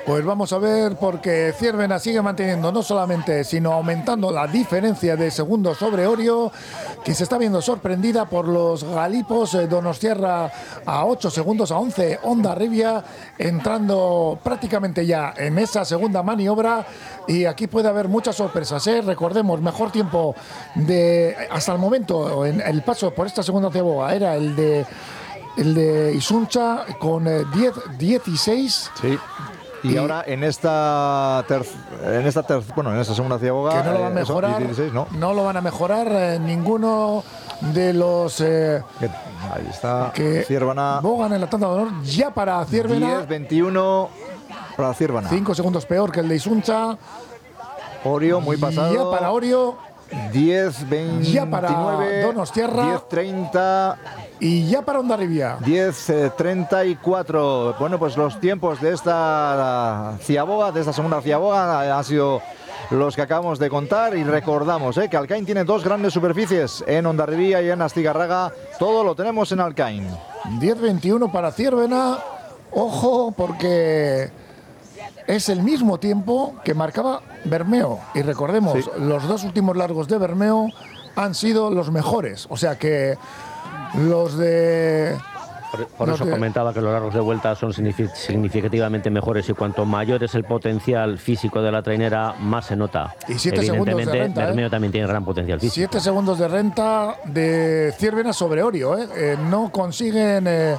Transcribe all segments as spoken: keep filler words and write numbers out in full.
Pues vamos a ver, porque Ciervena sigue manteniendo no solamente, sino aumentando la diferencia de segundos sobre Orio, que se está viendo sorprendida por los galipos. eh, Donostiarra a ocho segundos, a once Hondarribia, entrando prácticamente ya en esa segunda maniobra, y aquí puede haber muchas sorpresas, ¿eh? Recordemos, mejor tiempo de hasta el momento en el paso por esta segunda ciaboga era el de el de Isuncha con eh, diez dieciséis. Sí. Y, y ahora en esta ter, en esta ter, bueno, en esta segunda ciaboga que no lo van a mejorar, eh, dieciséis, ¿no? no lo van a mejorar eh, ninguno de los eh, que, ahí está que Ciervena bogan en la tanda de honor ya para Ciervena. diez veintiuno para Ciervena. cinco segundos peor que el de Isuncha. Orio muy pasado. Ya para Orio. diez veintinueve. Ya para Donostiarra. diez treinta. Y ya para Hondarribia. diez treinta y cuatro. Bueno, pues los tiempos de esta ciaboga, de esta segunda ciaboga, han sido los que acabamos de contar. Y recordamos eh, que Alcaín tiene dos grandes superficies, en Hondarribia y en Astigarraga. Todo lo tenemos en Alcaín. diez veintiuno para Ciervena. Ojo, porque es el mismo tiempo que marcaba Bermeo. Y recordemos, sí, los dos últimos largos de Bermeo han sido los mejores. O sea que los de... Por, por los eso de, comentaba que los largos de vuelta son significativamente mejores, y cuanto mayor es el potencial físico de la trainera, más se nota. Y siete segundos de renta, Bermeo ¿eh? también tiene gran potencial físico. Siete segundos de renta de Ciervena sobre Orio. ¿eh? Eh, no consiguen eh,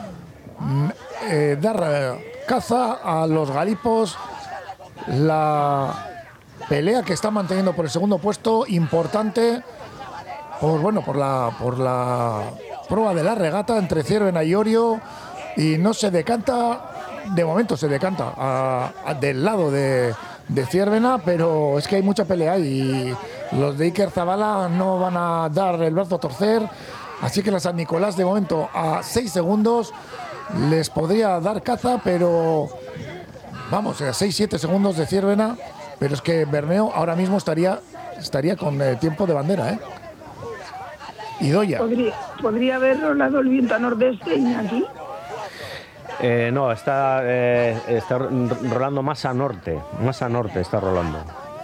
eh, dar eh, caza a los galipos. La pelea que está manteniendo por el segundo puesto, importante, por, bueno, por la, por la prueba de la regata entre Ciervena y Orio, y no se decanta, de momento se decanta a, a, del lado de, de Ciervena, pero es que hay mucha pelea y los de Iker Zabala no van a dar el brazo a torcer, así que la San Nicolás de momento a seis segundos les podría dar caza, pero vamos, a seis siete segundos de Ciervena, pero es que Bermeo ahora mismo estaría, estaría con eh, tiempo de bandera, ¿eh? Idoia. ¿Podría, ¿Podría haber rolado el viento a nordeste aquí? Eh, no, está, eh, está rolando más a norte, más a norte está rolando.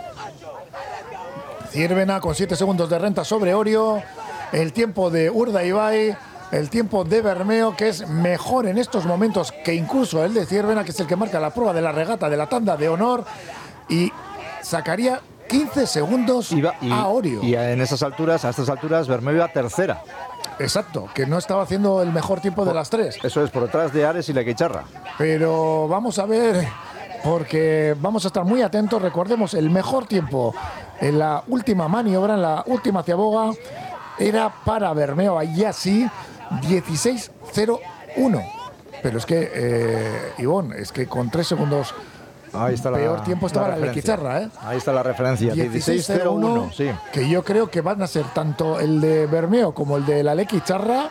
Ciervena con siete segundos de renta sobre Orio, el tiempo de Urdaibai, el tiempo de Bermeo, que es mejor en estos momentos que incluso el de Ciervena, que es el que marca la prueba de la regata de la tanda de honor, y sacaría quince segundos Iba, y, a Orio. Y en esas alturas, a estas alturas, Bermeo iba tercera. Exacto, que no estaba haciendo el mejor tiempo de las tres. Eso es, por detrás de Ares y Lequicharra. Pero vamos a ver, porque vamos a estar muy atentos. Recordemos, el mejor tiempo en la última maniobra, en la última ciaboga, era para Bermeo, allí así, dieciséis cero uno. Pero es que, eh, Ivonne, es que con tres segundos ahí está la, peor tiempo estaba la, la Lequicharra, ¿eh? Ahí está la referencia, dieciséis cero uno, sí. Que yo creo que van a ser tanto el de Bermeo como el de la Lequicharra,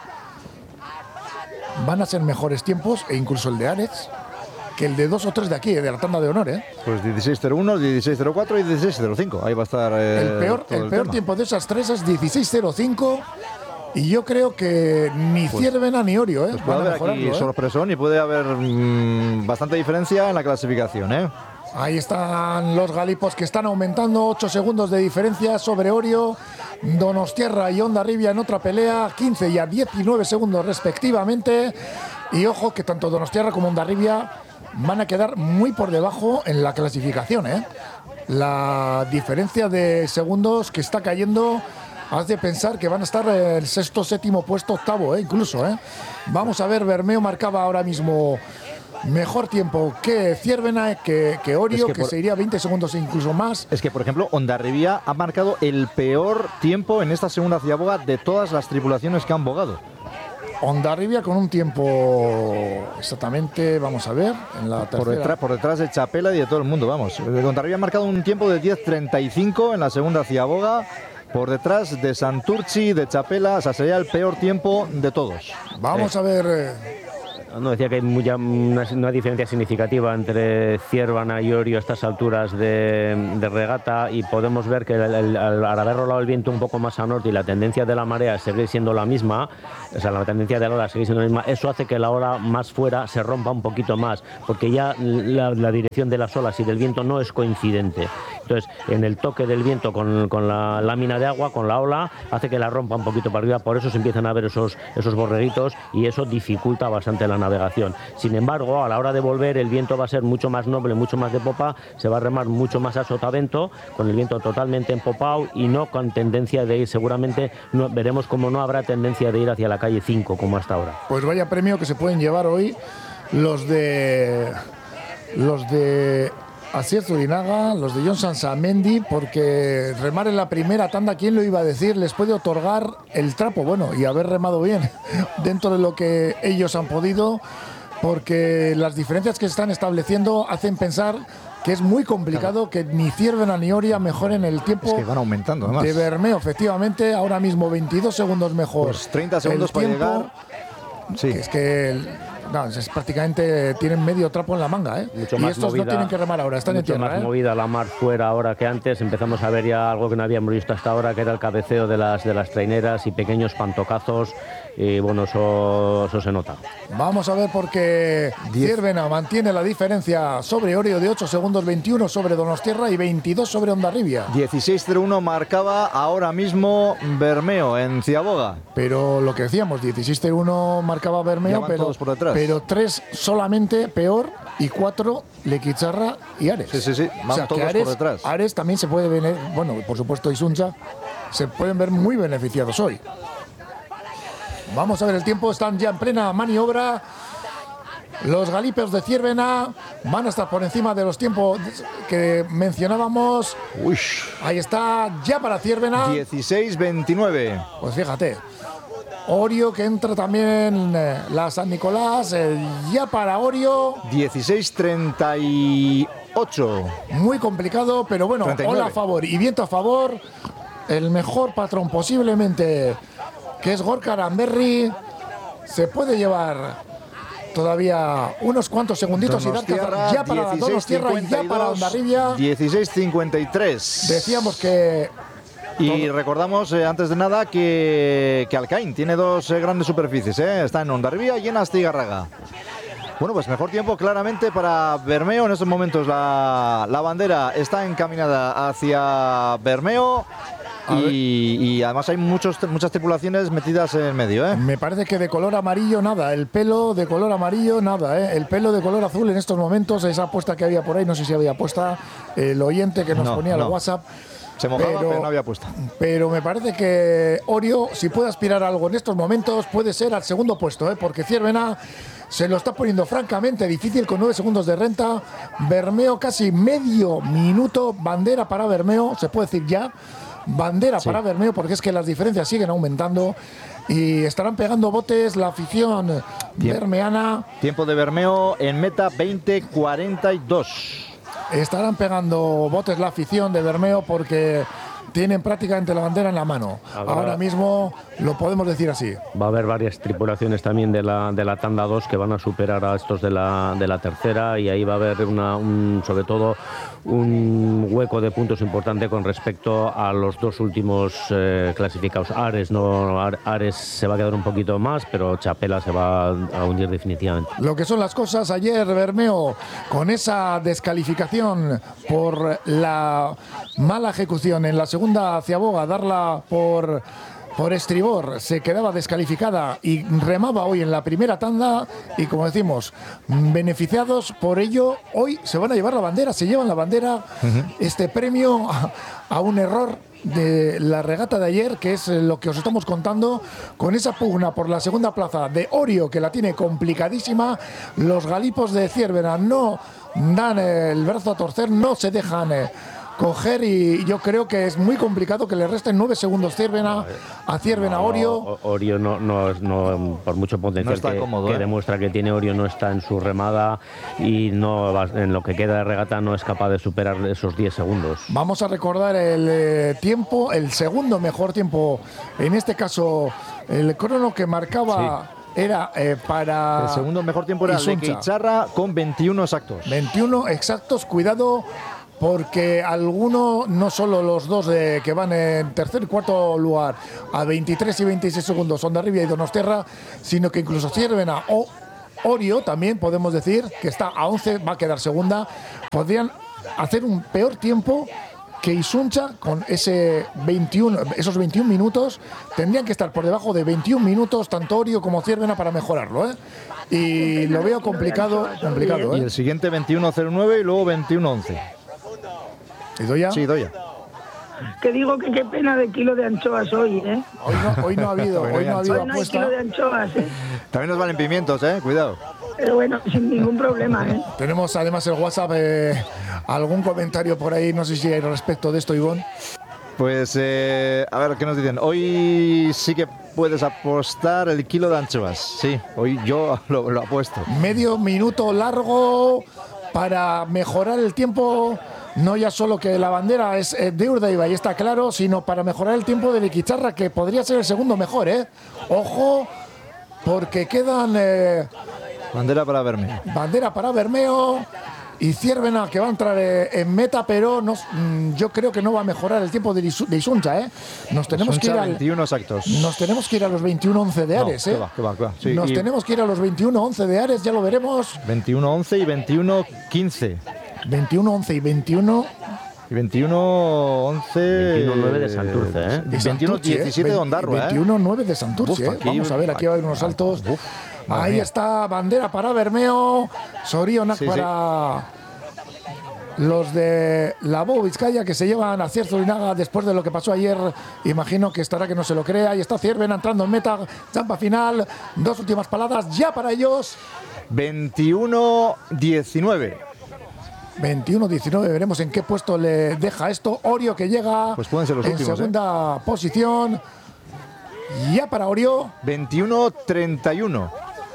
van a ser mejores tiempos, e incluso el de Ares, que el de dos o tres de aquí, de la tanda de honor, ¿eh? Pues dieciséis cero uno, dieciséis cero cuatro y dieciséis cero cinco. Ahí va a estar eh, el peor, el el peor tema. tiempo de esas tres es dieciséis cero cinco. Y yo creo que ni pues, Ciervena ni Orio, ¿eh? Pues puede haber aquí ¿eh? sorpresón y puede haber mmm, bastante diferencia en la clasificación, ¿eh? Ahí están los galipos que están aumentando, ocho segundos de diferencia sobre Orio. Donostiarra y Hondarribia en otra pelea, quince y a diecinueve segundos respectivamente. Y ojo que tanto Donostiarra como Hondarribia van a quedar muy por debajo en la clasificación, ¿eh? La diferencia de segundos que está cayendo has de pensar que van a estar el sexto, séptimo puesto, octavo, ¿eh? Incluso, ¿eh? Vamos a ver, Bermeo marcaba ahora mismo mejor tiempo que Ciervena, que, que Orio, es que, que por, se iría veinte segundos e incluso más. Es que, por ejemplo, Hondarribia ha marcado el peor tiempo en esta segunda ciaboga de todas las tripulaciones que han bogado. Hondarribia con un tiempo exactamente, vamos a ver, en la por, detrás, por detrás de Chapela y de todo el mundo, vamos. Hondarribia ha marcado un tiempo de diez treinta y cinco en la segunda ciaboga. Por detrás de Santurchi, de Chapela, o sea, sería el peor tiempo de todos. Vamos eh. a ver, No, decía que hay muy, una, una diferencia significativa entre Ciervena y Orio a estas alturas de, de regata, y podemos ver que el, el, al, al haber rolado el viento un poco más a norte y la tendencia de la marea sigue siendo la misma, o sea, la tendencia de la ola sigue siendo la misma, eso hace que la ola más fuera se rompa un poquito más, porque ya la, la dirección de las olas y del viento no es coincidente. Entonces, en el toque del viento con, con la lámina de agua, con la ola, hace que la rompa un poquito para arriba, por eso se empiezan a ver esos, esos borreguitos y eso dificulta bastante la navegación. Sin embargo, a la hora de volver, el viento va a ser mucho más noble, mucho más de popa, se va a remar mucho más a sotavento, con el viento totalmente empopado y no con tendencia de ir, seguramente no, veremos como no habrá tendencia de ir hacia la calle cinco como hasta ahora. Pues vaya premio que se pueden llevar hoy los de los de Asier Zurinaga, los de Jon Sanzamendi, porque remar en la primera tanda, ¿quién lo iba a decir? Les puede otorgar el trapo, bueno, y haber remado bien dentro de lo que ellos han podido, porque las diferencias que se están estableciendo hacen pensar que es muy complicado, claro, que ni Ciervena ni Oria mejoren el tiempo. Es que van aumentando, además. De Bermeo, efectivamente, ahora mismo veintidós segundos mejor. Pues treinta segundos para llegar. Sí. Es que el, no, es prácticamente tienen medio trapo en la manga, ¿eh? Mucho y más estos movida, no tienen que remar ahora, están en mucho tierra. más ¿eh? movida la mar fuera ahora que antes. Empezamos a ver ya algo que no habíamos visto hasta ahora, que era el cabeceo de las, de las traineras y pequeños pantocazos. Y bueno, eso, eso se nota. Vamos a ver, porque Ciervena mantiene la diferencia sobre Orio de ocho segundos, veintiuno sobre Donostierra y veintidós sobre Hondarribia. dieciséis cero uno marcaba ahora mismo Bermeo en Ciaboga. Pero lo que decíamos, dieciséis cero uno marcaba Bermeo, pero, todos por detrás. pero tres solamente peor y cuatro Lequicharra y Ares. Sí, sí, sí, van o sea, todos Ares, por detrás. Ares también se puede ver, bueno, por supuesto Isuncha, se pueden ver muy beneficiados hoy. Vamos a ver el tiempo, están ya en plena maniobra. Los galipos de Ciervena van a estar por encima de los tiempos que mencionábamos. Uy. Ahí está, ya para Ciervena. dieciséis veintinueve. Pues fíjate. Orio, que entra también eh, la San Nicolás, eh, ya para Orio. dieciséis treinta y ocho. Muy complicado, pero bueno, treinta y nueve. ola a favor y viento a favor. El mejor patrón posiblemente, que es Gorka Aranberri, se puede llevar todavía unos cuantos segunditos y dar caza ya para Donostierra y ya para Hondarribia. dieciséis cincuenta y tres. Decíamos que... Y recordamos, eh, antes de nada, que, que Alcaín tiene dos eh, grandes superficies. Eh. Está en Hondarribia y en Astigarraga. Bueno, pues mejor tiempo claramente para Bermeo. En estos momentos la, la bandera está encaminada hacia Bermeo. Y, y además hay muchos, muchas tripulaciones metidas en medio, ¿eh? Me parece que de color amarillo nada, el pelo de color amarillo nada, ¿eh? El pelo de color azul en estos momentos, esa apuesta que había por ahí, no sé si había apuesta el oyente que nos no, ponía no. el WhatsApp. Se mojaba, pero, pero no había apuesta. Pero me parece que Orio, si puede aspirar a algo en estos momentos, puede ser al segundo puesto, ¿eh? Porque Ciervena se lo está poniendo francamente difícil con nueve segundos de renta. Bermeo casi medio minuto, bandera para Bermeo, se puede decir ya. Bandera sí. para Bermeo, porque es que las diferencias siguen aumentando y estarán pegando botes la afición Tiempo. bermeana. Tiempo de Bermeo en meta veinte cuarenta y dos. Estarán pegando botes la afición de Bermeo porque tienen prácticamente la bandera en la mano. Ahora, Ahora mismo lo podemos decir así. Va a haber varias tripulaciones también de la, de la tanda dos que van a superar a estos de la, de la tercera, y ahí va a haber una, un, sobre todo un hueco de puntos importante con respecto a los dos últimos eh, clasificados. Ares, no, Ares se va a quedar un poquito más, pero Chapela se va a hundir definitivamente. Lo que son las cosas, ayer Bermeo, con esa descalificación por la mala ejecución en la segunda Ciaboga, darla por, por estribor, se quedaba descalificada y remaba hoy en la primera tanda, y como decimos, beneficiados por ello, hoy se van a llevar la bandera, se llevan la bandera, uh-huh. este premio a, a un error de la regata de ayer, que es lo que os estamos contando, con esa pugna por la segunda plaza de Orio, que la tiene complicadísima. Los galipos de Ciervena no dan el brazo a torcer, no se dejan eh, coger, y yo creo que es muy complicado que le resten nueve segundos Ciervena a Ciervena no, Orio. Orio no, no, no, por mucho potencial no que, cómodo, que ¿eh? demuestra que tiene Orio, no está en su remada y no va, en lo que queda de regata no es capaz de superar esos diez segundos. Vamos a recordar el eh, tiempo, el segundo mejor tiempo, en este caso el crono que marcaba... Sí. era eh, para... El segundo mejor tiempo era Isuncha. Lequeicharra con veintiuno exactos. veintiuno exactos, cuidado, porque alguno, no solo los dos de, que van en tercer y cuarto lugar a veintitrés y veintiséis segundos, Hondarribia y Donostiarra, sino que incluso Zierbena o Orio, también podemos decir, que está a once, va a quedar segunda, podrían hacer un peor tiempo que Isuncha con ese veintiuno, esos veintiún minutos. Tendrían que estar por debajo de veintiún minutos, tanto Orio como Zierbena, para mejorarlo, ¿eh? Y lo veo complicado, complicado, ¿eh? Y el siguiente veintiuno cero nueve y luego veintiuno once. ¿Y Doya? Sí, Doya. Que digo que qué pena de kilo de anchoas hoy, ¿eh? Hoy no, hoy no ha habido, hoy no ha habido Hoy no hay apuesta. kilo de anchoas, ¿eh? También nos valen pimientos, ¿eh? Cuidado. Pero bueno, sin ningún problema, ¿eh? Tenemos además el WhatsApp, eh, algún comentario por ahí, no sé si hay respecto de esto, Ivonne. Pues, eh, a ver, ¿qué nos dicen? Hoy sí que puedes apostar el kilo de anchoas. Sí, hoy yo lo, lo apuesto. Medio minuto largo para mejorar el tiempo, no ya solo que la bandera es eh, de Urdaibai, está claro, sino para mejorar el tiempo de Lequeicharra, que podría ser el segundo mejor, ¿eh? Ojo, porque quedan eh, Bandera para Bermeo. bandera para Bermeo y Zierbena, que va a entrar eh, en meta, pero no, mm, yo creo que no va a mejorar el tiempo de, Isu- de Isuncha, ¿eh? Nos tenemos que ir Isuncha, al, veintiuno exactos. nos tenemos que ir a los veintiuno once de No, Ares, que ¿eh? va, que va, que va. Sí, Nos y tenemos que ir a los veintiuno once de Ares, ya lo veremos. veintiuno once y veintiuno quince. veintiuno once y veintiuno Y veintiuno once. veintiuno nueve de Santurce, ¿eh? de veintiuno Santurce, ¿eh? diecisiete de Ondarroa, ¿eh? veintiuno nueve de Santurce, Uf, ¿eh? aquí- Vamos a ver, aquí va a haber unos saltos. Ahí está, bandera para Bermeo, Sorionak Sí, sí. para los de la Bo Vizcaya, que se llevan a Cierzolinaga después de lo que pasó ayer. Imagino que estará que no se lo crea. Ahí está Zierbena entrando en meta, zampa final, dos últimas paladas ya para ellos. veintiuno diecinueve. veintiuno diecinueve, veremos en qué puesto le deja esto. Orio, que llega Pues pueden ser los en últimos, segunda posición. Ya para Orio, veintiuno treinta y uno.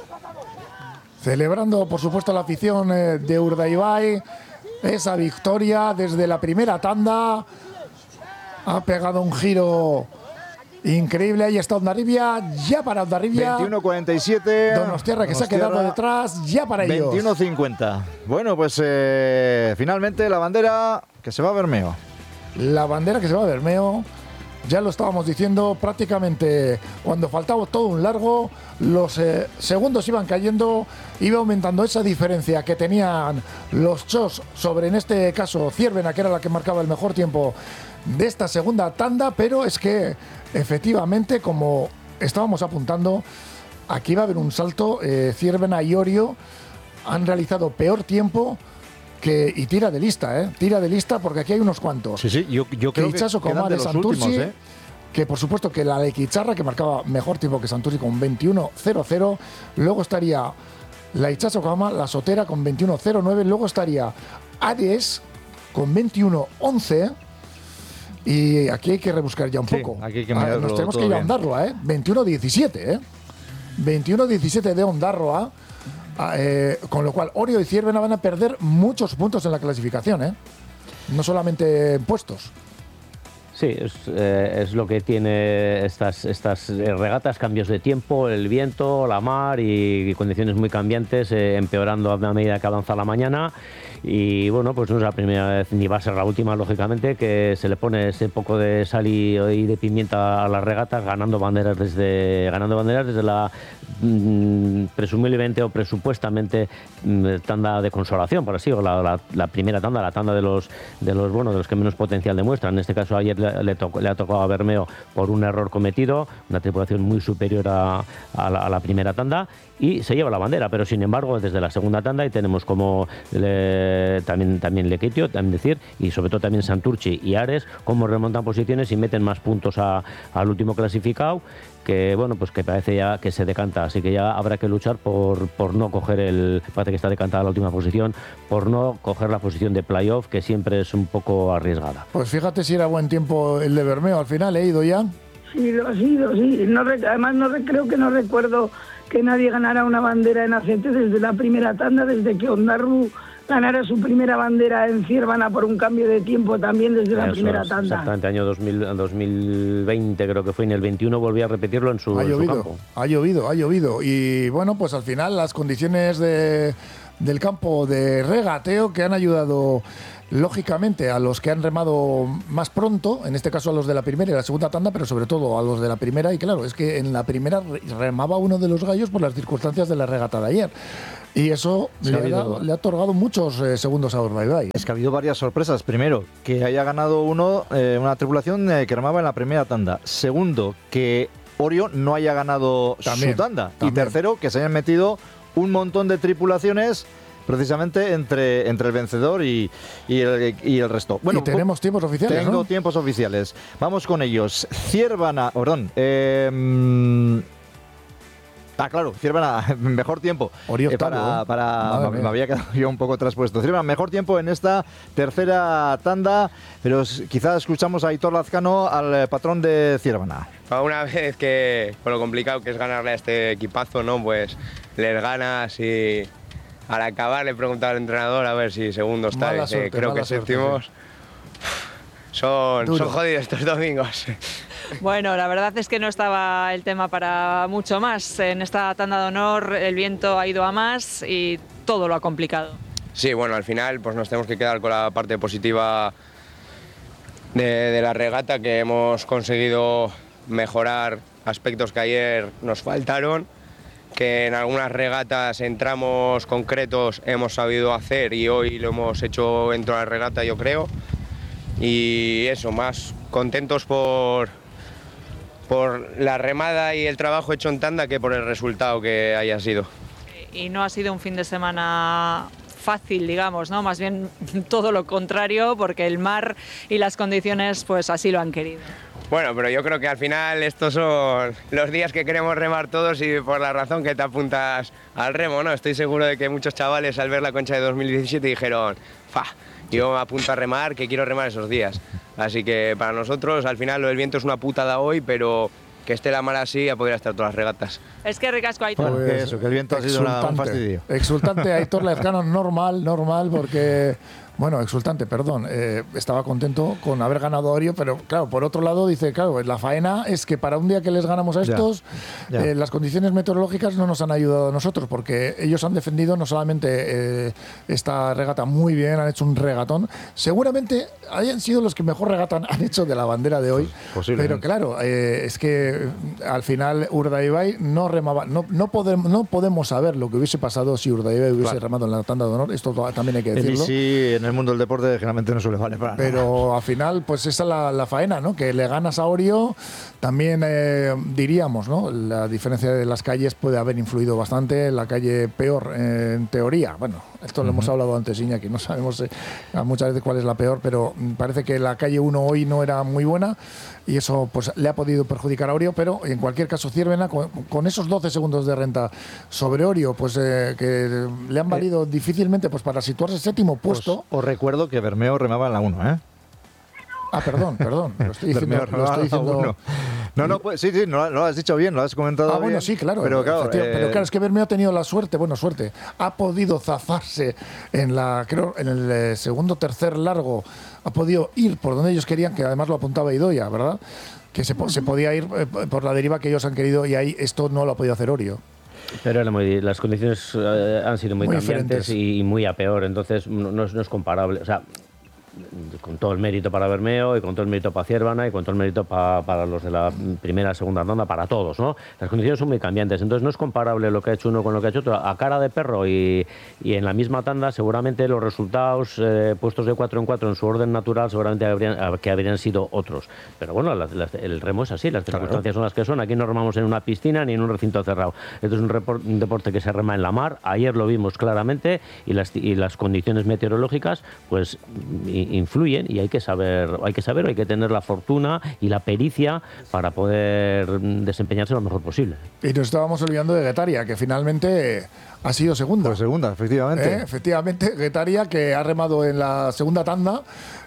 celebrando por supuesto la afición eh, de Urdaibai esa victoria desde la primera tanda. Ha pegado un giro increíble. Ahí está Hondarribia, ya para Hondarribia. veintiuno cuarenta y siete. Donostiarra, que se ha quedado detrás, ya para ellos. veintiuno cincuenta. Bueno, pues eh, finalmente la bandera que se va a Bermeo. La bandera que se va a Bermeo, ya lo estábamos diciendo, prácticamente cuando faltaba todo un largo, los eh, segundos iban cayendo, iba aumentando esa diferencia que tenían los Chos sobre, en este caso, Zierbena, que era la que marcaba el mejor tiempo de esta segunda tanda, pero es que efectivamente, como estábamos apuntando, aquí va a haber un salto. eh, Zierbena y Orio han realizado peor tiempo que, y tira de lista, ¿eh? Tira de lista, porque aquí hay unos cuantos. Sí, sí, yo, yo Que creo que Itxaso quedan Comar de de los Santurci, últimos, ¿eh? que por supuesto que la Lequeicharra, que marcaba mejor tiempo que Santurci con veintiuno cero cero. Luego estaría la Itxaso Comar, la Sotera con veintiuno cero nueve. Luego estaría Ares con veintiuno once. Y aquí hay que rebuscar ya un Sí, poco. aquí hay que Ah, mirarlo Nos tenemos todo que ir a bien. Ondarroa, ¿eh? veintiuno diecisiete, ¿eh? veintiuno diecisiete de Ondarroa. Ah, eh, con lo cual, Orio y Zierbena van a perder muchos puntos en la clasificación, ¿eh? No solamente en puestos. Sí, es, eh, es lo que tiene estas, estas eh, regatas, cambios de tiempo, el viento, la mar y, y condiciones muy cambiantes, eh, empeorando a medida que avanza la mañana. Y bueno, pues no es la primera vez ni va a ser la última, lógicamente, que se le pone ese poco de sal y, y de pimienta a las regatas, ganando banderas desde ganando banderas desde la mm, presumiblemente o presupuestamente mm, tanda de consolación, por así, o la, la, la primera tanda, la tanda de los de los bueno, de los que menos potencial demuestran. En este caso ayer le, le, tocó, le ha tocado a Bermeo por un error cometido, una tripulación muy superior a, a, la, a la primera tanda, y se lleva la bandera, pero sin embargo desde la segunda tanda y tenemos como le, también también Lequeitio, también decir, y sobre todo también Santurci y Ares, cómo remontan posiciones y meten más puntos a, al último clasificado, que bueno, pues que parece ya que se decanta, así que ya habrá que luchar por, por no coger el, parece que está decantada la última posición, por no coger la posición de playoff, que siempre es un poco arriesgada. Pues fíjate si era buen tiempo el de Bermeo al final, ¿eh, Ido ya? Sí, lo ha sido, sí. No, re- además, no re- creo que no recuerdo que nadie ganara una bandera en Acete desde la primera tanda, desde que Ondarru ganara su primera bandera en Ciervana por un cambio de tiempo también desde la Eso primera es, tanda. Exactamente, año dos mil, dos mil veinte creo que fue, en el veintiuno volví a repetirlo en su, Ha en su llovido, campo. ha llovido, ha llovido. Y bueno, pues al final las condiciones de, del campo de regateo que han ayudado lógicamente a los que han remado más pronto, en este caso a los de la primera y la segunda tanda, pero sobre todo a los de la primera. Y claro, es que en la primera remaba uno de los gallos por las circunstancias de la regata de ayer. Y eso Sí, le, ha ha, habido- dado- le ha otorgado muchos eh, segundos a Urdaibai. Es que ha habido varias sorpresas. Primero, que haya ganado uno, eh, una tripulación eh, que remaba en la primera tanda. Segundo, que Orio no haya ganado También, su tanda. también. Y tercero, que se hayan metido un montón de tripulaciones precisamente entre, entre el vencedor y, y, el, y el resto. y tenemos tiempos oficiales, Tengo ¿no? tiempos oficiales. Vamos con ellos. Ciervana, perdón. Eh, mm, ah, claro, Ciervana, mejor tiempo. Orio Eh, octavo, para, ¿eh? para- Madre me mía. había quedado yo un poco traspuesto. Ciervana, mejor tiempo en esta tercera tanda, pero s- quizás escuchamos a Aitor Lazcano, al eh, patrón de Ciervana. Para una vez que, con lo complicado que es ganarle a este equipazo, ¿no? Pues les ganas y al acabar le preguntaba al entrenador a ver si segundo está. Mala Y dice, suerte, creo mala que suerte, séptimos. Son, Duro. son jodidos estos domingos. Bueno, la verdad es que no estaba el tema para mucho más. En esta tanda de honor el viento ha ido a más y todo lo ha complicado. Sí, bueno, al final pues nos tenemos que quedar con la parte positiva de, de la regata, que hemos conseguido mejorar aspectos que ayer nos faltaron, que en algunas regatas en tramos concretos hemos sabido hacer y hoy lo hemos hecho dentro de la regata, yo creo. Y eso, más contentos por, por la remada y el trabajo hecho en tanda que por el resultado que haya sido. Y no ha sido un fin de semana fácil, digamos, ¿no? Más bien todo lo contrario, porque el mar y las condiciones pues así lo han querido. Bueno, pero yo creo que al final estos son los días que queremos remar todos y por la razón que te apuntas al remo, ¿no? Estoy seguro de que muchos chavales al ver la Concha de dos mil diecisiete dijeron, fa, yo me apunto a remar, que quiero remar esos días. Así que para nosotros al final lo del viento es una putada hoy, pero que esté la mar así ya podría estar todas las regatas. Es que ricasco, Aitor. Bueno, que eso, que el viento ha sido una- un fastidio. Exultante, Aitor Lazcano, normal, normal, porque, bueno, exultante, perdón, eh, estaba contento con haber ganado a Orio, pero claro, por otro lado dice, claro, la faena es que para un día que les ganamos a Ya, estos, ya. eh, las condiciones meteorológicas no nos han ayudado a nosotros, porque ellos han defendido no solamente eh, esta regata muy bien, han hecho un regatón, seguramente hayan sido los que mejor regatan han hecho de la bandera de hoy, Posiblemente. pero claro, eh, es que al final Urdaibai no remaba, no, no, podemos, no podemos saber lo que hubiese pasado si Urdaibai hubiese Claro. remado en la tanda de honor, esto también hay que El decirlo. Easy en el mundo del deporte generalmente no suele valer para nada. Pero al final, pues esa es la, la faena, ¿no? Que le ganas a Orio, también eh, diríamos, ¿no? La diferencia de las calles puede haber influido bastante. La calle peor, eh, en teoría, bueno, esto lo hemos hablado antes, Iñaki, no sabemos eh, muchas veces cuál es la peor, pero mm, parece que la calle uno hoy no era muy buena y eso pues le ha podido perjudicar a Orio, pero en cualquier caso Ciervena, con, con esos doce segundos de renta sobre Orio, pues eh, que le han valido difícilmente pues para situarse séptimo puesto. Os, os recuerdo que Bermeo remaba en la uno, ¿eh? Ah, perdón, perdón. Lo estoy diciendo. Bermeo Lo remaba estoy en la diciendo uno. No, no, pues, sí, sí, no, lo has dicho bien, lo has comentado Ah, bien. bueno, sí, claro. Pero claro, efectivamente. eh, Pero claro, es que Bermeo ha tenido la suerte, bueno, suerte. Ha podido zafarse en la, creo, en el eh, segundo tercer largo. Ha podido ir por donde ellos querían, que además lo apuntaba Idoia, ¿verdad? Que se, po- se podía ir eh, por la deriva que ellos han querido y ahí esto no lo ha podido hacer Orio. Pero era muy, las condiciones eh, han sido muy, Muy cambiantes diferentes. y, y muy a peor, entonces no, no es, no es comparable. O sea, con todo el mérito para Bermeo y con todo el mérito para Ciervana y con todo el mérito pa- para los de la primera, segunda ronda, para todos, ¿no? Las condiciones son muy cambiantes, entonces no es comparable lo que ha hecho uno con lo que ha hecho otro. A cara de perro y, y en la misma tanda, seguramente los resultados eh, puestos de cuatro en cuatro en su orden natural seguramente habrían, que habrían sido otros. Pero bueno, la- la- el remo es así, las circunstancias son las que son. Aquí no remamos en una piscina ni en un recinto cerrado. Esto es un, repor- un deporte que se rema en la mar. Ayer lo vimos claramente y las, y las condiciones meteorológicas pues i- influyen y hay que saber, hay que saber, hay que tener la fortuna y la pericia para poder mm, desempeñarse lo mejor posible. Y nos estábamos olvidando de Guetaria, que finalmente eh, ha sido segunda. Pues segunda, efectivamente. Eh, Efectivamente, Guetaria, que ha remado en la segunda tanda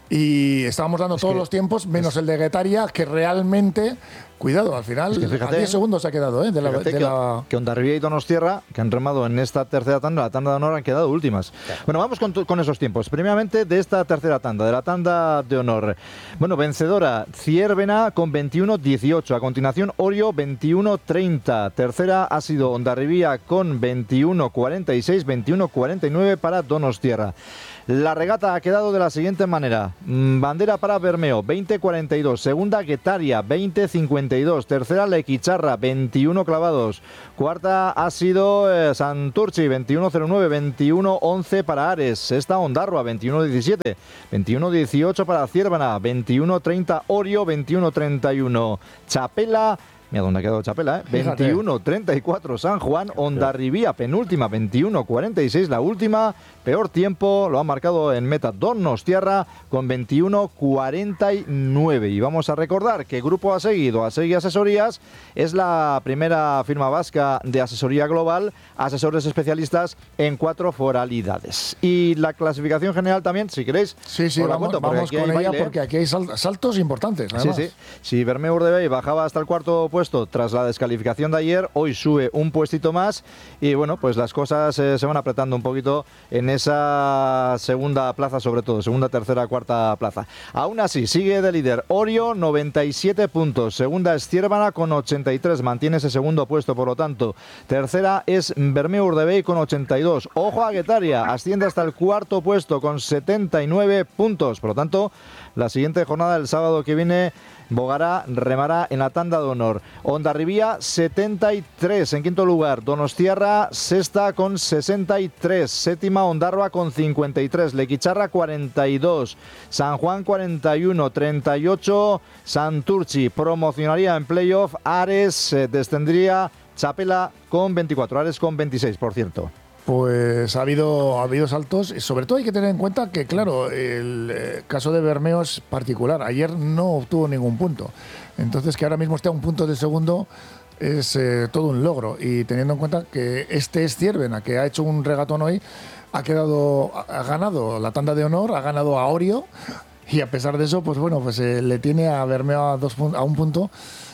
y estábamos dando Es todos que- los tiempos, menos el de Guetaria, que realmente, cuidado, al final, Es que fíjate, a diez segundos se ha quedado, ¿eh? De la, Fíjate de que, la- que Hondarribia y Donostierra, que han remado en esta tercera tanda, la tanda de honor, han quedado últimas. Bueno, vamos con, tu- con esos tiempos. Primeramente, de esta tercera tanda, de la tanda de honor. Bueno, vencedora, Ciérvena con veintiuno dieciocho. A continuación, Orio veintiuno treinta. Tercera ha sido Hondarribia con veintiuno cuarenta y seis, veintiuno cuarenta y nueve para Donostierra. La regata ha quedado de la siguiente manera. Mm, Bandera para Bermeo, veinte cuarenta y dos. Segunda, Guetaria, veinte cincuenta y dos. Tercera, Lequicharra, veintiuno clavados. Cuarta ha sido eh, Santurchi, veintiuno cero nueve, veintiuno once para Ares. Sexta, Ondarroa, veintiuno diecisiete. veintiuno dieciocho para Ciérvana, veintiuno treinta Orio, veintiuno treinta y uno Chapela. Mira dónde ha quedado Chapela, ¿eh? Fíjate. veintiuno treinta y cuatro San Juan, Hondarribia, penúltima, veintiuno cuarenta y seis la última, peor tiempo, lo ha marcado en meta Donostierra con veintiuno cuarenta y nueve. Y vamos a recordar que Grupo Asegui, Asegui Asesorías, es la primera firma vasca de asesoría global, asesores especialistas en cuatro foralidades. Y la clasificación general también, si queréis, Sí, sí, os la vamos, cuento, porque vamos aquí con hay ella baile, ¿eh? porque aquí hay sal- saltos importantes, además. Sí, sí. Si Bermeo Urdebey bajaba hasta el cuarto puesto tras la descalificación de ayer, hoy sube un puestito más y bueno, pues las cosas eh, se van apretando un poquito en esa segunda plaza, sobre todo, segunda, tercera, cuarta plaza. Aún así, sigue de líder Orio, noventa y siete puntos. Segunda es Ciérvana con ochenta y tres, mantiene ese segundo puesto, por lo tanto. Tercera es Bermeo Urdebey con ochenta y dos. Ojo a Guetaria, asciende hasta el cuarto puesto con setenta y nueve puntos. Por lo tanto, la siguiente jornada, el sábado que viene, Bogará remará en la tanda de honor. Hondarribia setenta y tres en quinto lugar. Donostierra sexta con sesenta y tres. Séptima Ondarroa con cincuenta y tres. Lequicharra cuarenta y dos. San Juan cuarenta y uno. treinta y ocho. Santurchi promocionaría en playoff. Ares eh, descendría. Chapela con veinticuatro. Ares con veintiséis, por cierto. Pues ha habido, ha habido saltos y sobre todo hay que tener en cuenta que, claro, el eh, caso de Bermeo es particular. Ayer no obtuvo ningún punto. Entonces, que ahora mismo esté a un punto de segundo es eh, todo un logro. Y teniendo en cuenta que este es Ciérvena, que ha hecho un regatón hoy, ha quedado, ha ganado la tanda de honor, ha ganado a Orio y a pesar de eso, pues bueno, pues eh, le tiene a Bermeo a, dos, a un punto.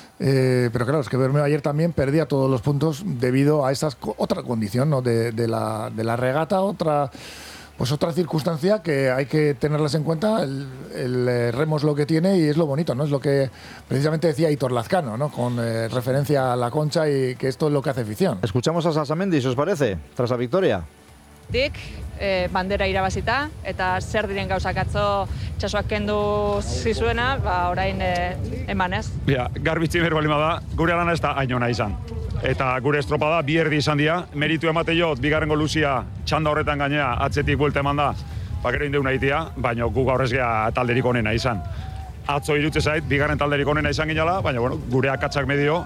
Eh, pero claro, es que Bermeo ayer también perdía todos los puntos debido a esa otra condición, ¿no? de, de, la, de la regata, otra pues otra circunstancia que hay que tenerlas en cuenta. El, el eh, remo es lo que tiene y es lo bonito, ¿no? Es lo que precisamente decía Hitor Lazcano, ¿no? Con eh, referencia a la concha y que esto es lo que hace ficción. Escuchamos a Salsamendi, si os parece, tras la victoria. Dik, e, bandera irabazita, eta zer diren gauzak atzo txasoak kendu zizuena, ba, orain e, emanez. Ja, garbitzi behar balima da, gure lana ez da hainona izan. Eta gure estropada bi erdi izan dira, meritu emate jot, bigarrengo luzia txanda horretan gainea atzetik buelta eman da, bakero indeuna itia, baina gu gaur ez gea talderik onena izan. Atzo irutze zait, bigarren talderik onena izan ginela, baina bueno, gure akatsak medio,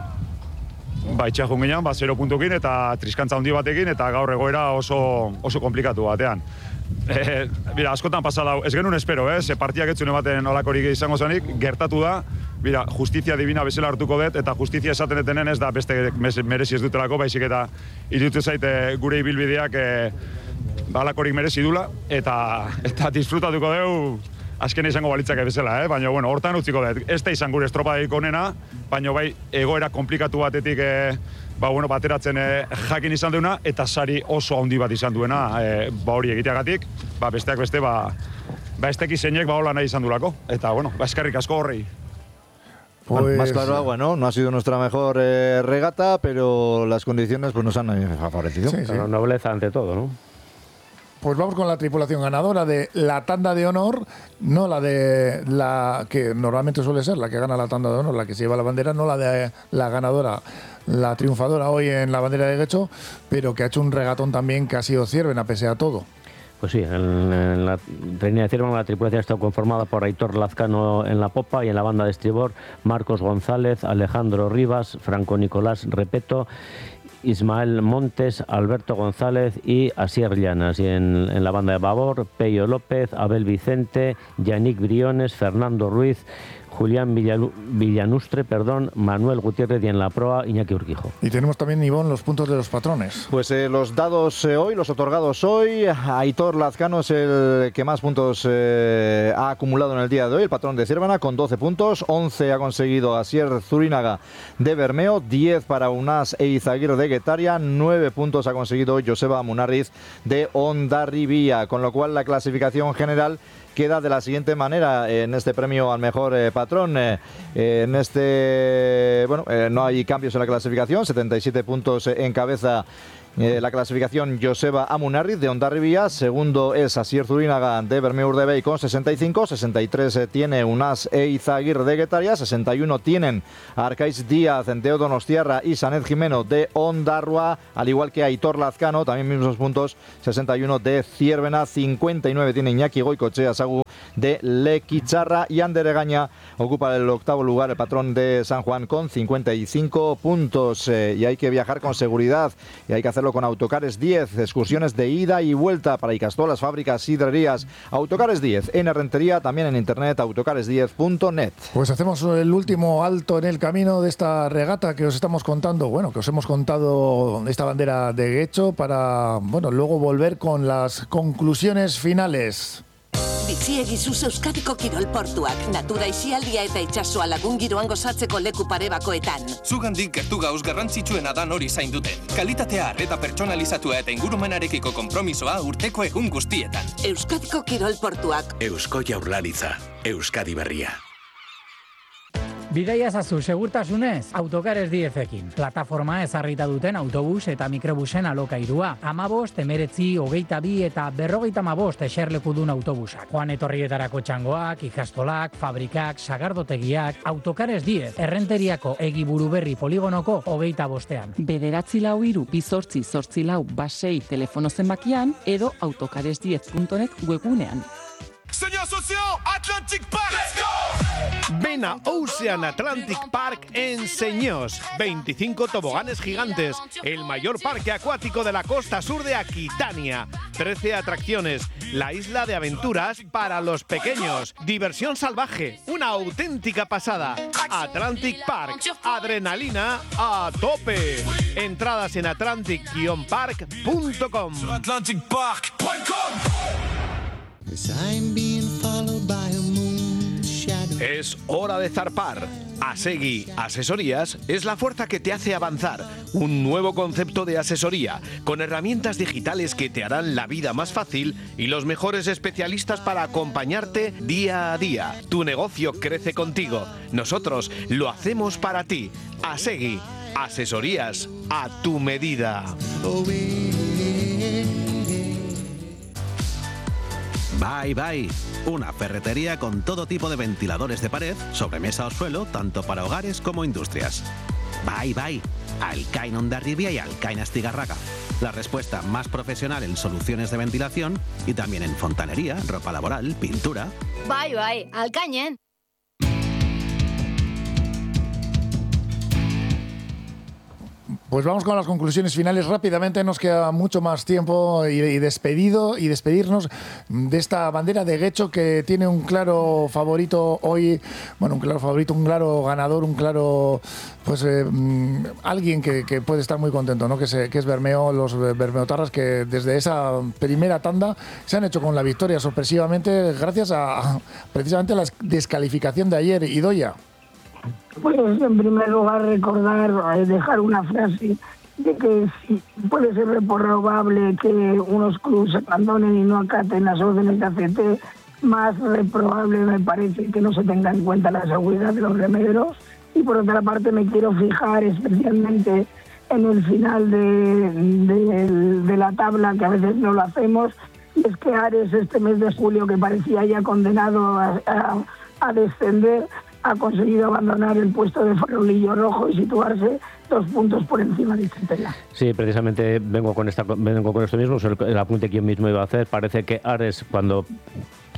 ba, itxakun ginean, ba, zero puntukin eta triskantza handi batekin, eta gaur egoera oso, oso komplikatu batean. E, bira, askotan pasalau, ez genuen espero, eh? Ze partiak etzune baten olakorik izango zanik, gertatu da, bira, justizia divina bezala hartuko dut, eta justizia esaten etenen ez da beste merezi ez dutelako, baizik eta irutu zaite gure ibilbideak e, balakorik merezi dula, eta, eta disfrutatuko dugu azken izango balitzake bezala, eh? Baina, bueno, hortan utziko dut. Ez da izan gure estropadeik onena, baina bai egoera komplikatu batetik eh, ba, bueno, bateratzen eh, jakin izan duena, eta sari oso handi bat izan duena, eh, ba hori egiteagatik, ba besteak beste, ba, ba esteki zeinek ba hola nahi izan duelako. Eta, bueno, ba eskerrik asko horrei. Bueno, Pues, más claro agua, ¿no? No ha sido nuestra mejor eh, regata, pero las condiciones pues, nos han eh, favorecido. Sí, sí. Claro, nobleza ante todo, ¿no? Pues vamos con la tripulación ganadora de la tanda de honor, no la de la que normalmente suele ser la que gana la tanda de honor, la que se lleva la bandera, no la de la ganadora, la triunfadora hoy en la bandera de Guecho, pero que ha hecho un regatón también que ha sido Ciérvena pese a todo. Pues sí, en, en la Reina de Ciérvena la tripulación está conformada por Aitor Lazcano en la popa y en la banda de estribor Marcos González, Alejandro Rivas, Franco Nicolás Repeto, Ismael Montes, Alberto González y Asier Llanas. Y en, en la banda de babor, Peyo López, Abel Vicente, Yannick Briones, Fernando Ruiz, Julián Villalu- Villanustre, perdón, Manuel Gutiérrez y en la proa Iñaki Urquijo. Y tenemos también, Ivón, los puntos de los patrones. Pues eh, los dados eh, hoy, los otorgados hoy. Aitor Lazcano es el que más puntos eh, ha acumulado en el día de hoy, el patrón de Ciervana, con doce puntos. once ha conseguido Asier Zurinaga de Bermeo, diez para Unas e Izaguirre de Guetaria, nueve puntos ha conseguido hoy Joseba Munarriz de Hondarribia, con lo cual la clasificación general queda de la siguiente manera en este premio al mejor eh, patrón. Eh, eh, en este, bueno, eh, no hay cambios en la clasificación, setenta y siete puntos eh, encabeza eh, la clasificación Joseba Amunarriz de Hondarribia. Segundo es Asier Zurinaga de Bermeo Urdebey con sesenta y cinco, sesenta y tres eh, tiene Unas e Izaguirre de Guetaria, sesenta y uno tienen Arcaiz Díaz de Donostiarra y Sanet Jimeno de Ondarroa, al igual que Aitor Lazcano, también mismos puntos, sesenta y uno de Ciervena, cincuenta y nueve tiene Iñaki Goicoechea Sagu de Lequicharra, y Ander Egaña ocupa el octavo lugar, el patrón de San Juan, con cincuenta y cinco puntos. Eh, y hay que viajar con seguridad y hay que hacerlo con Autocares diez, excursiones de ida y vuelta para Icastolas, fábricas, sidrerías. Autocares diez en Errentería, también en internet, autocares diez punto net. Pues hacemos el último alto en el camino de esta regata que os estamos contando, bueno, que os hemos contado esta bandera de Guecho, para, bueno, luego volver con las conclusiones finales. Bizi egizuz Euskadiko kirol portuak, natura isialdia eta itsasoa lagun giroan gozatzeko leku pare bakoetan. Zugandik gertu gauz garrantzitsuena da nori zainduten. Kalitatea, arreta pertsonalizatua eta ingurumenarekiko konpromisoa urteko egun guztietan. Euskadiko kirol portuak. Eusko Jaurlaritza, Euskadi berria. Bidaia zazu segurtasunez, Autocares diezekin. Plataforma ezarrita duten autobus eta mikrobusen alokairua. Amabost, emeretzi, hogeita bi eta berrogeita amabost eserlekudun autobusak. Joan etorrietarako txangoak, ikastolak, fabrikak, sagardotegiak. Autocares diez, Errenteriako Egiburu Berri poligonoko hogeita bostean. Bederatzi lau hiru, bizortzi, zortzi lau, basei telefono zenbakian edo autocares diez punto net webgunean. Señor socio, Atlantic Park. Let's go. Ven a Ocean Atlantic Park en Señós. veinticinco toboganes gigantes, el mayor parque acuático de la costa sur de Aquitania. trece atracciones, la isla de aventuras para los pequeños. Diversión salvaje, una auténtica pasada. Atlantic Park, adrenalina a tope. Entradas en atlantic guion park punto com. atlantic park punto com. Es hora de zarpar. Asegui Asesorías es la fuerza que te hace avanzar. Un nuevo concepto de asesoría, con herramientas digitales que te harán la vida más fácil y los mejores especialistas para acompañarte día a día. Tu negocio crece contigo. Nosotros lo hacemos para ti. Asegui Asesorías a tu medida. Bye Bye, una ferretería con todo tipo de ventiladores de pared, sobremesa o suelo, tanto para hogares como industrias. Bye Bye, Alcain Hondarribia y Alcain Astigarraga. La respuesta más profesional en soluciones de ventilación y también en fontanería, ropa laboral, pintura. Bye Bye, Alcainen. Pues vamos con las conclusiones finales rápidamente, nos queda mucho más tiempo y, y despedido y despedirnos de esta bandera de Guecho, que tiene un claro favorito hoy, bueno, un claro favorito, un claro ganador, un claro, pues eh, alguien que, que puede estar muy contento, ¿no? Que, se, que es Bermeo, los bermeotarras, que desde esa primera tanda se han hecho con la victoria sorpresivamente gracias a, a precisamente a la descalificación de ayer. Idoia. Pues en primer lugar recordar, eh, dejar una frase de que si puede ser reprobable que unos clubes abandonen y no acaten las órdenes de A C T, más reprobable me parece que no se tenga en cuenta la seguridad de los remederos. Y por otra parte me quiero fijar especialmente en el final de, de, de la tabla, que a veces no lo hacemos, y es que Ares este mes de julio, que parecía ya condenado a, a, a descender, ha conseguido abandonar el puesto de farolillo rojo y situarse dos puntos por encima de Centella. Sí, precisamente vengo con esta vengo con esto mismo, el, el apunte que yo mismo iba a hacer. Parece que Ares, cuando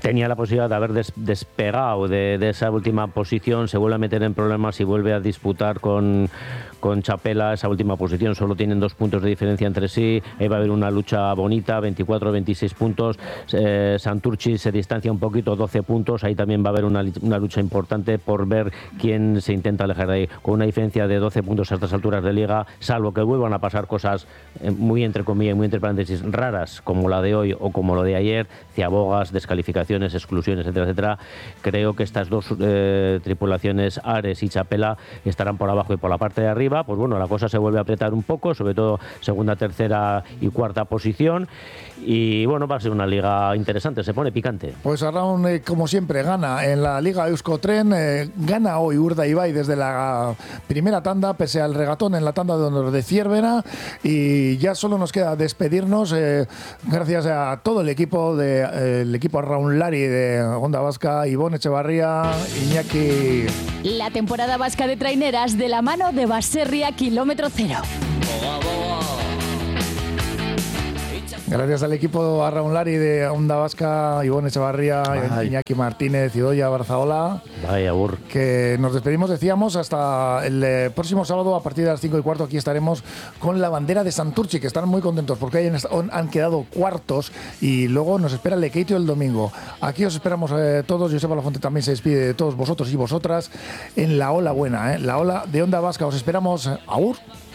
tenía la posibilidad de haber des, despegado de, de esa última posición, se vuelve a meter en problemas y vuelve a disputar con, con Chapela esa última posición. Solo tienen dos puntos de diferencia entre sí, ahí va a haber una lucha bonita, veinticuatro veintiséis puntos. eh, Santurchi se distancia un poquito, doce puntos, ahí también va a haber una, una lucha importante por ver quién se intenta alejar de ahí, con una diferencia de doce puntos a estas alturas de liga, salvo que vuelvan a pasar cosas eh, muy entre comillas, muy entre paréntesis, raras, como la de hoy o como lo de ayer, ciabogas, descalificaciones, exclusiones, etcétera, etcétera. Creo que estas dos eh, tripulaciones, Ares y Chapela, estarán por abajo y por la parte de arriba. Pues bueno, la cosa se vuelve a apretar un poco, sobre todo segunda, tercera y cuarta posición. Y bueno, va a ser una liga interesante, se pone picante. Pues Arraun, eh, como siempre, gana en la Liga Euskotren, eh, gana hoy Urdaibai desde la primera tanda, pese al regatón en la tanda de honor de Zierbena, y ya solo nos queda despedirnos, eh, gracias a todo el equipo de eh, el equipo Arraun Lari de Onda Vasca, Ivonne Echevarría, Iñaki. La temporada vasca de traineras de la mano de Baserria Kilómetro Cero. Gracias al equipo Arraun Lari de Onda Vasca, Ivonne Echevarría, Ay. Iñaki Martínez, Idoia Barzaola. Vaya, burro. Que nos despedimos, decíamos, hasta el eh, próximo sábado a partir de las cinco y cuarto. Aquí estaremos con la bandera de Santurchi, que están muy contentos porque hayan, han quedado cuartos, y luego nos espera el Lekeitio el domingo. Aquí os esperamos eh, todos. Joseba Lafonte también se despide de todos vosotros y vosotras en la ola buena, eh, la ola de Onda Vasca. Os esperamos. Agur.